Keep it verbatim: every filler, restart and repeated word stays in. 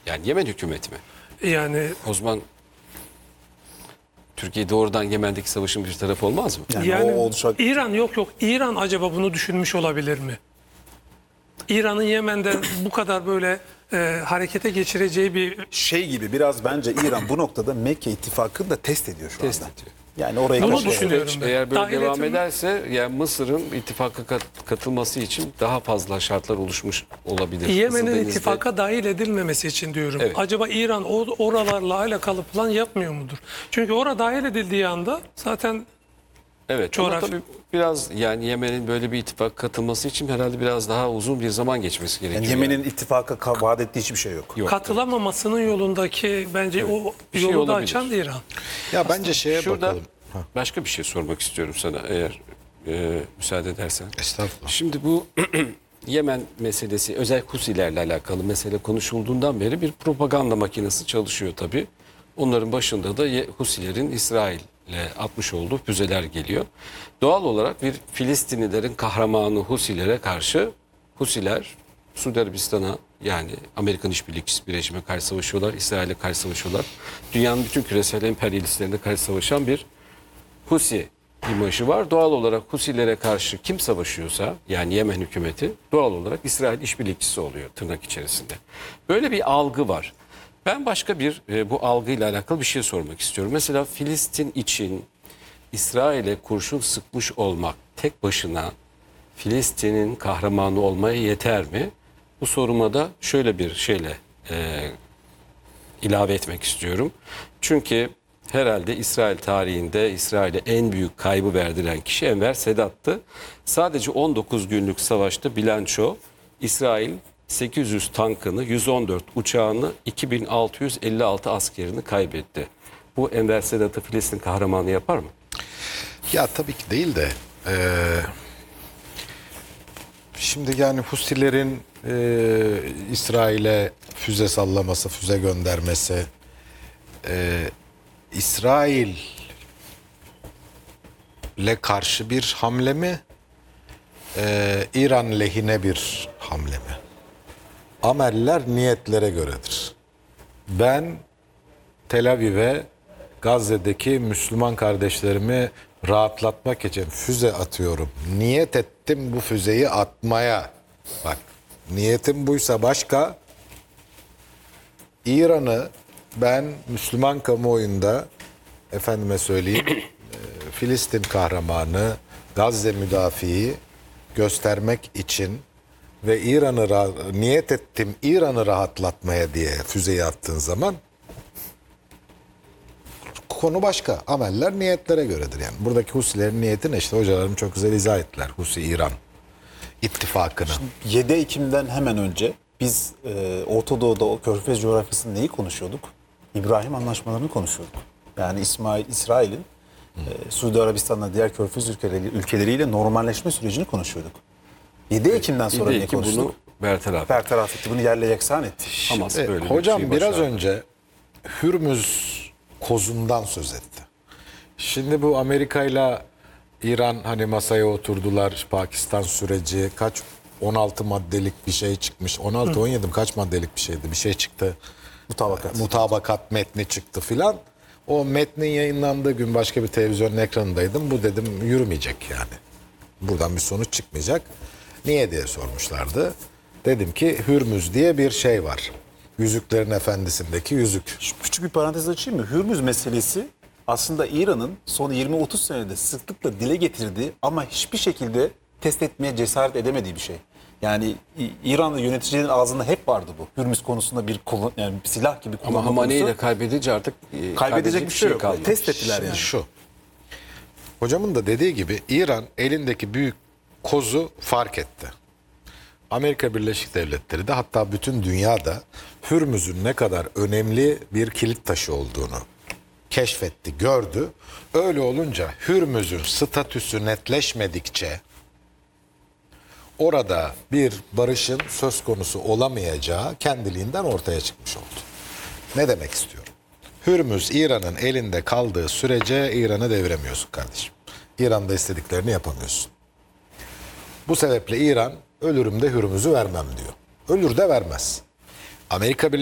Yani Yemen hükümeti mi? Yani O zaman Türkiye doğrudan Yemen'deki savaşın bir tarafı olmaz mı? Yani, yani o olacak. İran yok yok. İran acaba bunu düşünmüş olabilir mi? İran'ın Yemen'de bu kadar böyle e, harekete geçireceği bir Şey gibi biraz bence İran bu noktada Mekke ittifakını da test ediyor şu Test anda. ediyor. Yani oraya Bunu karşı- düşünüyorum. Süreç ben. eğer böyle Dahil devam ettim- ederse yani Mısır'ın ittifaka kat- katılması için daha fazla şartlar oluşmuş olabilir. Yemen'in Kızıldeniz'de- ittifaka dahil edilmemesi için diyorum. Evet. Acaba İran o- oralarla alakalı plan yapmıyor mudur? Çünkü orada dahil edildiği anda zaten Evet Coğrafya- ama tabii biraz yani Yemen'in böyle bir ittifak katılması için herhalde biraz daha uzun bir zaman geçmesi gerekiyor. Yani Yemen'in ittifaka ka- vaat ettiği hiçbir şey yok. Yok. katılamamasının yolundaki bence o bir şey yolu da olabilir. açan İran. Ya bence şeye Şurada bakalım. başka bir şey sormak istiyorum sana eğer e, müsaade edersen. Estağfurullah. Şimdi bu Yemen meselesi özel Husilerle alakalı mesele konuşulduğundan beri bir propaganda makinesi çalışıyor tabii. Onların başında da Ye- Husilerin İsrail'le atmış olduğu füzeler geliyor. Doğal olarak bir Filistinlilerin kahramanı Husilere karşı Husiler Suudi Arabistan'a yani Amerikan işbirlikçisi bir rejime karşı savaşıyorlar. İsrail'e karşı savaşıyorlar. Dünyanın bütün küresel emperyalistlerine karşı savaşan bir Husi imajı var. Doğal olarak Husilere karşı kim savaşıyorsa yani Yemen hükümeti doğal olarak İsrail işbirlikçisi oluyor tırnak içerisinde. Böyle bir algı var. Ben başka bir e, bu algıyla alakalı bir şey sormak istiyorum. Mesela Filistin için İsrail'e kurşun sıkmış olmak tek başına Filistin'in kahramanı olmaya yeter mi? Bu soruma da şöyle bir şeyle e, ilave etmek istiyorum. Çünkü herhalde İsrail tarihinde İsrail'e en büyük kaybı verdiren kişi Enver Sedat'tı. Sadece on dokuz günlük savaşta bilanço İsrail sekiz yüz tankını, yüz on dört uçağını, iki bin altı yüz elli altı askerini kaybetti. Bu Enver Sedat'ı Filistin kahramanı yapar mı? Ya tabii ki değil de eee, şimdi yani Husilerin eee, İsrail'e füze sallaması, füze göndermesi, eee İsrail'le karşı bir hamle mi, eee, İran lehine bir hamle mi? Ameller niyetlere göredir. Ben Tel Aviv'e Gazze'deki Müslüman kardeşlerimi rahatlatmak için füze atıyorum. Niyet ettim bu füzeyi atmaya. Bak, niyetim buysa başka. İran'ı ben Müslüman kamuoyunda efendime söyleyeyim e, Filistin kahramanı, Gazze müdafiği göstermek için ve İran'ı ra- niyet ettim İran'ı rahatlatmaya diye füzeyi attığın zaman konu başka. Ameller niyetlere göredir yani. Buradaki Husilerin niyeti ne? İşte hocalarım çok güzel izah ettiler. Husi-İran ittifakını. yedi Ekim'den hemen önce biz e, Orta Doğu'da o Körfez coğrafyasında neyi konuşuyorduk? İbrahim anlaşmalarını konuşuyorduk. Yani İsmail, İsrail'in e, Suudi Arabistan'la diğer Körfez ülkeleri, ülkeleriyle normalleşme sürecini konuşuyorduk. yedi Ekim'den sonra Bir ne de ki konuştuk? bunu bertaraf. Bertaraf etti, bunu yerle yeksan etti. Hamas E, böyle bir hocam şey biraz başardı. önce Hürmüz kozundan söz etti. Şimdi bu Amerika ile İran hani masaya oturdular. Pakistan süreci kaç on altı maddelik bir şey çıkmış. on altı on yedi kaç maddelik bir şeydi. Bir şey çıktı. Mutabakat. Mutabakat metni çıktı filan. O metnin yayınlandığı gün başka bir televizyonun ekranındaydım. Bu dedim yürümeyecek yani. Buradan bir sonuç çıkmayacak. Niye diye sormuşlardı. Dedim ki Hürmüz diye bir şey var. Yüzüklerin Efendisi'ndeki yüzük. Şu küçük bir parantez açayım mı? Hürmüz meselesi aslında İran'ın son yirmi otuz senede sıklıkla dile getirdiği ama hiçbir şekilde test etmeye cesaret edemediği bir şey. Yani İ- İranlı yöneticilerin ağzında hep vardı bu. Hürmüz konusunda bir kullan, yani bir silah gibi Ama kullanma Hamaney konusu. ile kaybedince artık e, Kaybedecek bir şey yok. kalmadı. Test ettiler yani. Şu. Hocamın da dediği gibi İran elindeki büyük kozu fark etti. Amerika Birleşik Devletleri de hatta bütün dünyada Hürmüz'ün ne kadar önemli bir kilit taşı olduğunu keşfetti, gördü. Öyle olunca Hürmüz'ün statüsü netleşmedikçe orada bir barışın söz konusu olamayacağı kendiliğinden ortaya çıkmış oldu. Ne demek istiyorum? Hürmüz İran'ın elinde kaldığı sürece İran'ı deviremiyorsun kardeşim. İran'da istediklerini yapamıyorsun. Bu sebeple İran ölürüm de Hürmüz'ü vermem diyor. Ölür de vermez. Amerika Birleşik